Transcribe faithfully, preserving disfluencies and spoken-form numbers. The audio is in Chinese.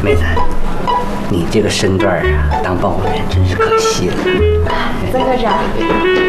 妹子，你这个身段啊，当报务员真是可惜了。 曾科长，